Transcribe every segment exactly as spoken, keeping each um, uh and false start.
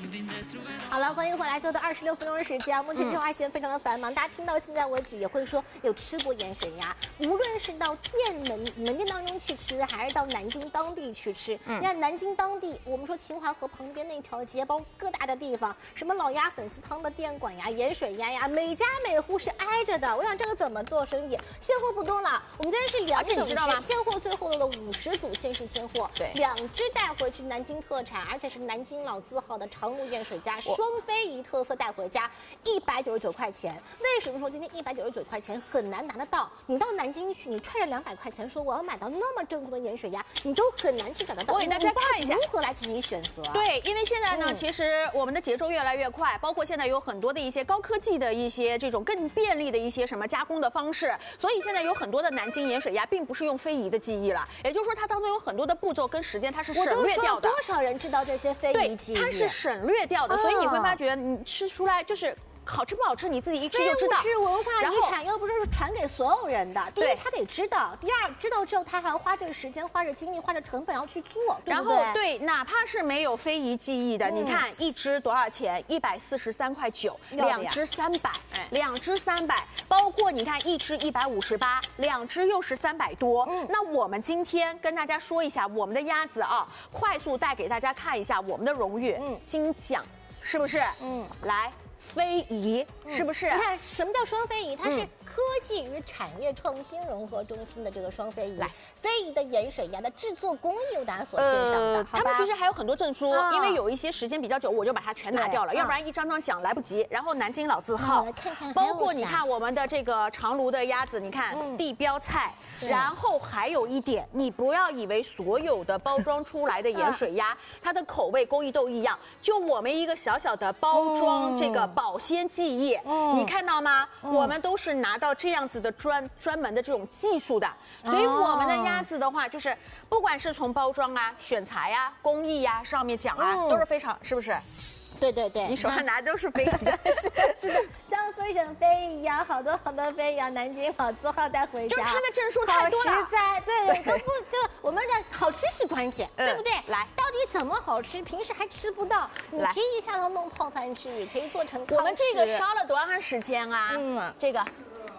好了，欢迎回来，最后的二十六分钟的时间，目前生活时间非常的繁忙，大家听到现在为止也会说有吃过盐水鸭，无论是到店门门店当中去吃，还是到南京当地去吃。你看南京当地，我们说秦淮河旁边那条街，包括各大的地方，什么老鸭粉丝汤的店馆呀、盐水鸭呀，每家每户是挨着的。我想这个怎么做生意？现货不多了，我们今天是两整只，现货最后的五十组限时现货，对，两只带回去南京特产，而且是南京老字号的长芦盐水鸭。双非遗特色带回家，一百九十九块钱。为什么说今天一百九十九块钱很难拿得到？你到南京去，你揣着两百块钱说我要买到那么正宗的盐水鸭，你都很难去找得到。 我给大家看一下如何来进行选择。 对，因为现在呢，嗯、其实我们的节奏越来越快，包括现在有很多的一些高科技的一些这种更便利的一些什么加工的方式，所以现在有很多的南京盐水鸭并不是用非遗的技艺了，也就是说它当中有很多的步骤跟时间它是省略掉的。 多少人知道这些非遗技艺？ 它是省略掉的，所以你会发觉你吃出来就是好吃不好吃，你自己一吃就知道。 非物质文化遗产又不是传给所有人的，第一他得知道，第二知道之后他还要花这个时间、花着精力、花着成本要去做，对不对？ 然后对，哪怕是没有非遗技艺的，嗯、你看一只多少钱？一百四十三块九，两只三百，两只三百，包括你看一只一百五十八，两只又是三百多。嗯，那我们今天跟大家说一下我们的鸭子啊，快速带给大家看一下我们的荣誉，嗯，金奖，是不是？嗯，来。非遗是不是？ 你看什么叫双非遗？它是科技与产业创新融合中心的这个双非遗。来，非遗的盐水鸭的制作工艺由大家所欣赏的。呃， 他们其实还有很多证书，哦、因为有一些时间比较久，我就把它全拿掉了，要不然一张张奖来不及。然后南京老字号， 来看看， 包括你看我们的这个长芦的鸭子，你看、嗯、地标菜。然后还有一点，你不要以为所有的包装出来的盐水鸭，它的口味工艺都一样。就我们一个小小的包装这个保鲜技艺，嗯、你看到吗？嗯、我们都是拿到这样子的专专门的这种技术的，所以我们的鸭子的话，就是不管是从包装啊、选材啊、工艺呀、啊、上面讲啊，嗯、都是非常，是不是？ 对对对， 你手上拿的都是非遗的， 是的，是的，江苏省非遗啊，好多好多非遗啊，南京老字号带回家， 就是它的证书太多了， 实在，对，都不就我们这好吃是关键，嗯、对不对？ 来， 到底怎么好吃？平时还吃不到，你可以下头弄泡饭吃，也可以做成汤吃。 我们这个烧了多长时间啊？嗯，这个。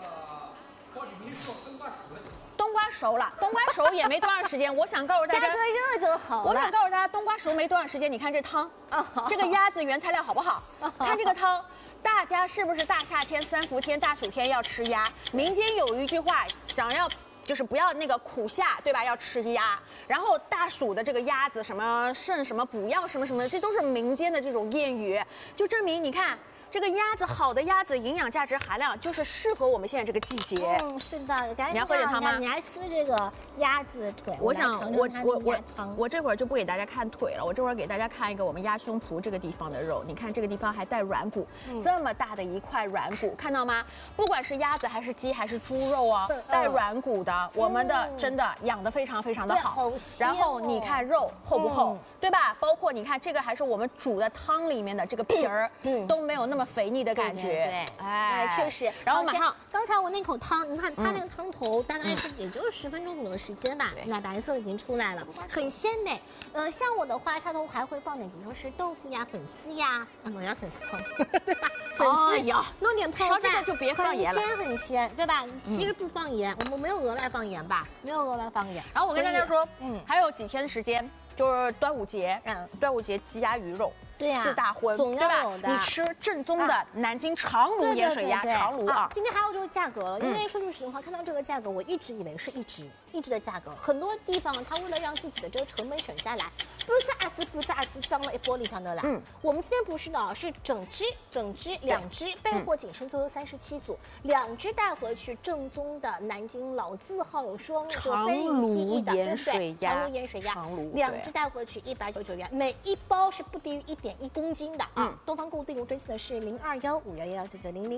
冬瓜熟了，冬瓜熟也没多长时间。我想告诉大家， 加个热就好了。 我想告诉大家，冬瓜熟没多长时间。你看这汤，哦、这个鸭子原材料好不好？哦、看这个汤，大家是不是大夏天、三伏天、大暑天要吃鸭？民间有一句话，想要就是不要那个苦夏，对吧？要吃鸭。然后大暑的这个鸭子什么肾什么补药什么什么的，这都是民间的这种谚语，就证明你看。这个鸭子好的鸭子营养价值含量就是适合我们现在这个季节。 嗯，是的，赶紧你要喝点汤吗？ 你来吃这个鸭子腿。 我想我我我我这会儿就不给大家看腿了，我这会儿给大家看一个我们鸭胸脯这个地方的肉。你看这个地方还带软骨，嗯、这么大的一块软骨，看到吗？不管是鸭子还是鸡还是猪肉啊，嗯、带软骨的，我们的真的养得非常非常的好。 好然后你看肉厚不厚，嗯、对吧？包括你看这个还是我们煮的汤里面的这个皮儿，嗯、都没有那么肥腻的感觉， 对，对哎，确实。 然后马上， 刚才我那口汤，你看它那个汤头大概是也就是十分钟左右的时间吧，奶白色已经出来了，很鲜美。呃，像我的话，下头还会放点，比如说是豆腐呀、粉丝呀，啊，我要粉丝汤，对吧？粉丝呀，弄点泡饭， 这个就别放盐了， 很鲜很鲜，对吧？其实不放盐，我们没有额外放盐吧？没有额外放盐。 然后我跟大家说，嗯，还有几天的时间。就是端午节，嗯，端午节鸡鸭鱼肉， 对呀、啊， 四大荤， 总要有的。 你吃正宗的南京长芦盐水鸭，长芦啊。 今天还有就是价格了，因为说句实话，看到这个价格，我一直以为是一只一只的价格，很多地方它为了让自己的这个成本省下来，不咋子不咋子脏了一玻璃箱的啦。嗯，我们今天不是的，是整只整只两只，备货仅剩最后三十七组，两只带回去正宗的南京老字号有双长芦盐水鸭， 长芦盐水鸭，长芦两。是带回去一百九十九元，每一包是不低于一点一公斤的啊！嗯、东方购物订购专线的是零二幺五幺幺九九零零。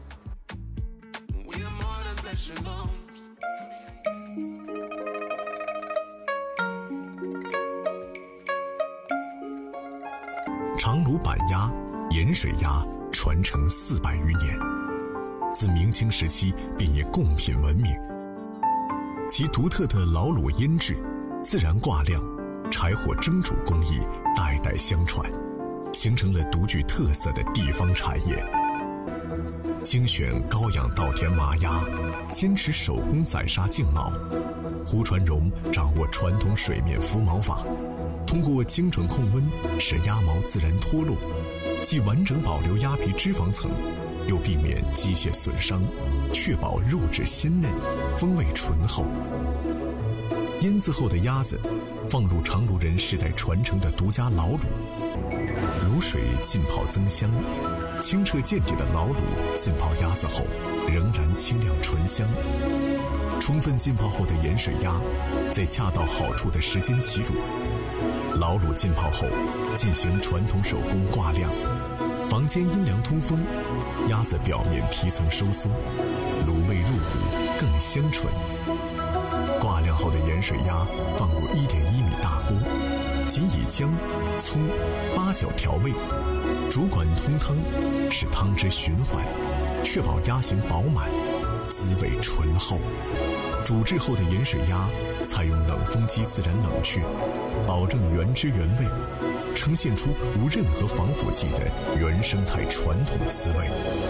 长芦板鸭、盐水鸭传承四百余年，自明清时期便以贡品闻名。其独特的老卤腌制、自然挂晾、柴火蒸煮工艺代代相传， 形成了独具特色的地方产业。精选高养稻田麻鸭，坚持手工宰杀净毛。胡传荣掌握传统水面浮毛法，通过精准控温，使鸭毛自然脱落，既完整保留鸭皮脂肪层，又避免机械损伤，确保肉质鲜嫩，风味醇厚。腌制后的鸭子放入长芦人世代传承的独家老卤，卤水浸泡增香，清澈见底的老卤浸泡鸭子后仍然清亮醇香。充分浸泡后的盐水鸭在恰到好处的时间起卤，老卤浸泡后进行传统手工挂晾，房间阴凉通风，鸭子表面皮层收缩，卤味入骨更香醇。挂晾后的盐水鸭放入一点一米大锅，仅以姜、葱、八角调味，主管通汤，使汤汁循环，确保鸭形饱满，滋味醇厚。煮制后的盐水鸭采用冷风机自然冷却，保证原汁原味，呈现出无任何防腐剂的原生态传统滋味。